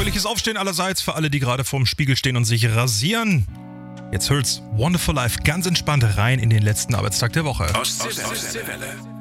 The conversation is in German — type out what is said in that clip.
Fröhliches Aufstehen allerseits für alle, die gerade vorm Spiegel stehen und sich rasieren. Jetzt hört's Wonderful Life ganz entspannt rein in den letzten Arbeitstag der Woche. Ostseewelle.